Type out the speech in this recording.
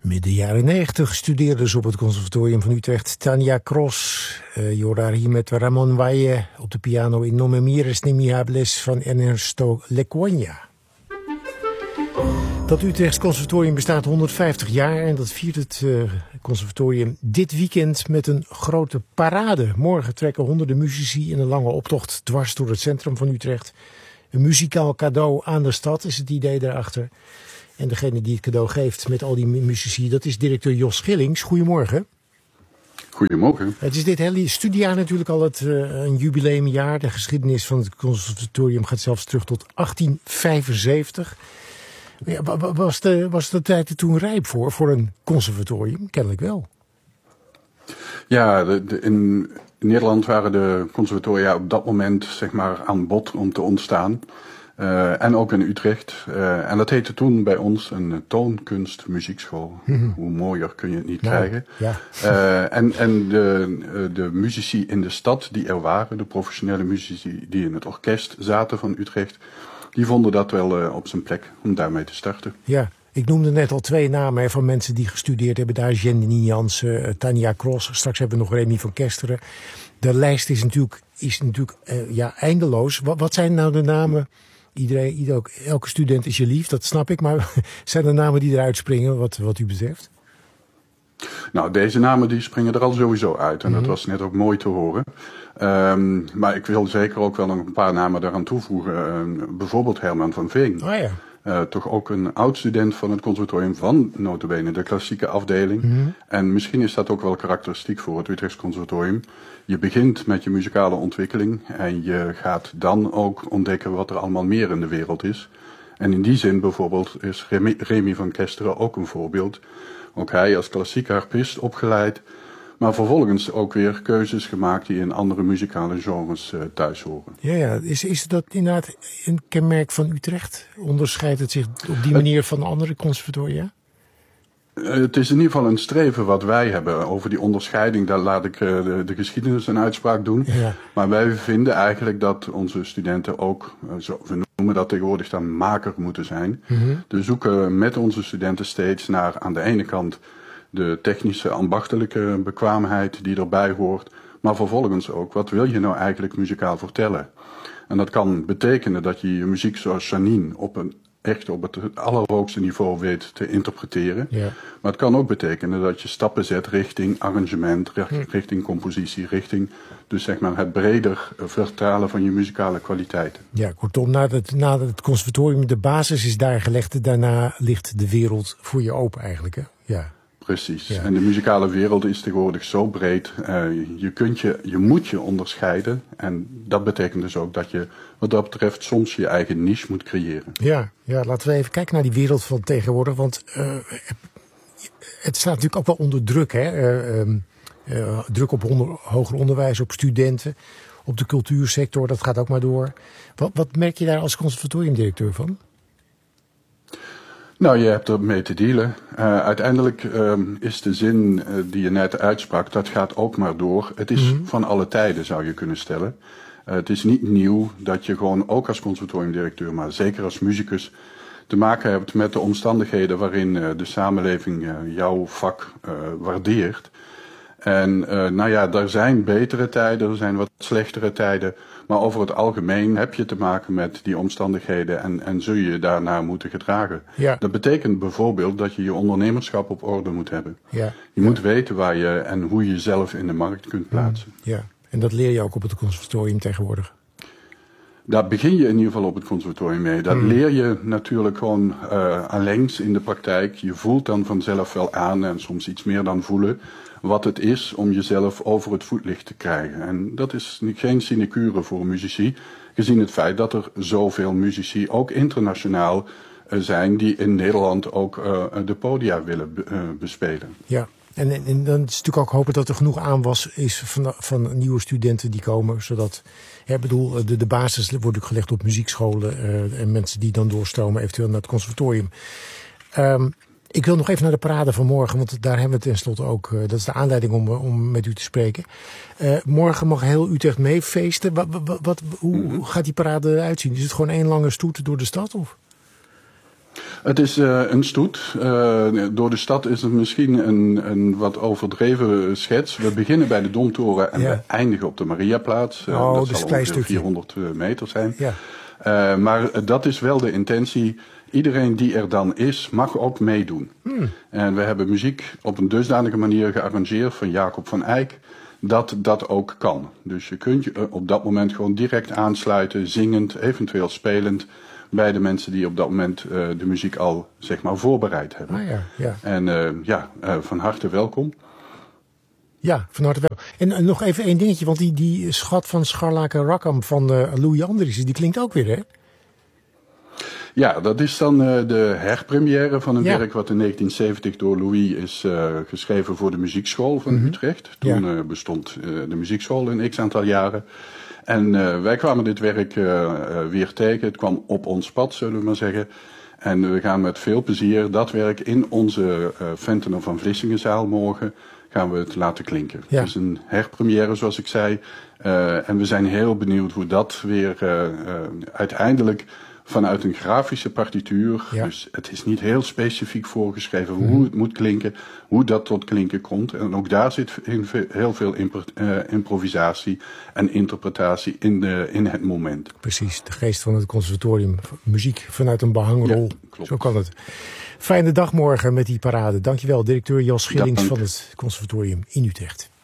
Midden jaren 90 studeerde ze op het Conservatorium van Utrecht Tania Cross. Je hoorde haar hier met Ramon Valle op de piano in No Me Mires Ni Me Hables van Ernesto Lecuona. Dat Utrechts Conservatorium bestaat 150 jaar en dat viert het conservatorium dit weekend met een grote parade. Morgen trekken honderden muzici in een lange optocht dwars door het centrum van Utrecht. Een muzikaal cadeau aan de stad is het idee daarachter. En degene die het cadeau geeft met al die muzici, dat is directeur Jos Schillings. Goedemorgen. Goedemorgen. Het is dit hele studiejaar natuurlijk al een jubileumjaar. De geschiedenis van het conservatorium gaat zelfs terug tot 1875. Ja, was de tijd er toen rijp voor een conservatorium? Kennelijk wel. Ja, in Nederland waren de conservatoria op dat moment zeg maar aan bod om te ontstaan. En ook in Utrecht. En dat heette toen bij ons een toonkunstmuziekschool. Hoe mooier kun je het niet krijgen. Ja. En de muzici in de stad die er waren, de professionele muzici die in het orkest zaten van Utrecht, die vonden dat wel op zijn plek om daarmee te starten. Ja, ik noemde net al 2 namen van mensen die gestudeerd hebben daar. Jenny Jansen, Tania Cross. Straks hebben we nog Remy van Kesteren. De lijst is natuurlijk eindeloos. Wat zijn nou de namen? Elke student is je lief, dat snap ik. Maar zijn er namen die eruit springen wat u betreft? Nou, deze namen die springen er al sowieso uit. En dat was net ook mooi te horen. Maar ik wil zeker ook wel nog een paar namen daaraan toevoegen. Bijvoorbeeld Herman van Veen. Oh ja. Toch ook een oud-student van het conservatorium van nota bene de klassieke afdeling. En misschien is dat ook wel karakteristiek voor het Utrechts Conservatorium. Je begint met je muzikale ontwikkeling en je gaat dan ook ontdekken wat er allemaal meer in de wereld is. En in die zin bijvoorbeeld is Remy van Kesteren ook een voorbeeld. Ook hij als klassieke harpist opgeleid, maar vervolgens ook weer keuzes gemaakt die in andere muzikale genres thuis horen. Ja. Is dat inderdaad een kenmerk van Utrecht? Onderscheidt het zich op die manier van andere conservatoria? Het is in ieder geval een streven wat wij hebben over die onderscheiding. Daar laat ik de geschiedenis een uitspraak doen. Ja. Maar wij vinden eigenlijk dat onze studenten ook, we noemen dat tegenwoordig dan maker moeten zijn. We zoeken met onze studenten steeds naar aan de ene kant de technische ambachtelijke bekwaamheid die erbij hoort. Maar vervolgens ook, wat wil je nou eigenlijk muzikaal vertellen? En dat kan betekenen dat je muziek zoals Janine echt op het allerhoogste niveau weet te interpreteren. Ja. Maar het kan ook betekenen dat je stappen zet richting arrangement, richting compositie, richting dus zeg maar het breder vertalen van je muzikale kwaliteiten. Ja, kortom, nadat het conservatorium de basis is daar gelegd, daarna ligt de wereld voor je open eigenlijk, hè? Ja. Precies. Ja. En de muzikale wereld is tegenwoordig zo breed. Je moet je onderscheiden. En dat betekent dus ook dat je wat dat betreft soms je eigen niche moet creëren. Ja, laten we even kijken naar die wereld van tegenwoordig. Want het staat natuurlijk ook wel onder druk. Hè? Druk op hoger onderwijs, op studenten, op de cultuursector. Dat gaat ook maar door. Wat merk je daar als conservatoriumdirecteur van? Nou, je hebt er mee te dealen. Uiteindelijk is de zin die je net uitsprak, dat gaat ook maar door. Het is van alle tijden, zou je kunnen stellen. Het is niet nieuw dat je gewoon ook als conservatoriumdirecteur, maar zeker als muzikus, te maken hebt met de omstandigheden waarin de samenleving jouw vak waardeert. En er zijn betere tijden, er zijn wat slechtere tijden. Maar over het algemeen heb je te maken met die omstandigheden en zul je daarnaar moeten gedragen. Ja. Dat betekent bijvoorbeeld dat je je ondernemerschap op orde moet hebben. Ja. Je moet weten waar je en hoe je jezelf in de markt kunt plaatsen. Ja, en dat leer je ook op het conservatorium tegenwoordig? Daar begin je in ieder geval op het conservatorium mee. Dat leer je natuurlijk gewoon allengs in de praktijk. Je voelt dan vanzelf wel aan en soms iets meer dan voelen wat het is om jezelf over het voetlicht te krijgen. En dat is geen sinecure voor muzici, gezien het feit dat er zoveel muzici, ook internationaal, zijn die in Nederland ook de podia willen bespelen. Ja. En dan is natuurlijk ook hopen dat er genoeg aanwas is van nieuwe studenten die komen. Zodat, de basis wordt natuurlijk gelegd op muziekscholen en mensen die dan doorstromen eventueel naar het conservatorium. Ik wil nog even naar de parade van morgen, want daar hebben we tenslotte ook. Dat is de aanleiding om met u te spreken. Morgen mag heel Utrecht mee feesten. Hoe gaat die parade eruit zien? Is het gewoon één lange stoet door de stad? Of? Het is een stoet. Door de stad is het misschien een wat overdreven schets. We beginnen bij de Domtoren en we eindigen op de Mariaplaats. Dat zal ongeveer 400 meter zijn. Ja. Maar dat is wel de intentie. Iedereen die er dan is, mag ook meedoen. En we hebben muziek op een dusdanige manier gearrangeerd van Jacob van Eyck, dat dat ook kan. Dus je kunt je op dat moment gewoon direct aansluiten, zingend, eventueel spelend, bij de mensen die op dat moment de muziek al, zeg maar, voorbereid hebben. En van harte welkom. Ja, van harte welkom. En nog even één dingetje, want die schat van Scharlaken Rackham van Louis Andriessen, die klinkt ook weer, hè? Ja, dat is dan de herpremière van een werk wat in 1970 door Louis is geschreven voor de muziekschool van Utrecht. Toen bestond de muziekschool een x-aantal jaren. En wij kwamen dit werk weer tegen. Het kwam op ons pad, zullen we maar zeggen. En we gaan met veel plezier dat werk in onze Ventenen van Vlissingenzaal morgen gaan we het laten klinken. Ja. Het is een herpremière, zoals ik zei. En we zijn heel benieuwd hoe dat weer uiteindelijk vanuit een grafische partituur, dus het is niet heel specifiek voorgeschreven hoe het moet klinken, hoe dat tot klinken komt. En ook daar zit heel veel improvisatie en interpretatie in het moment. Precies, de geest van het conservatorium, muziek vanuit een behangrol, zo kan het. Fijne dag morgen met die parade. Dankjewel, directeur Jos Schillings van het conservatorium in Utrecht.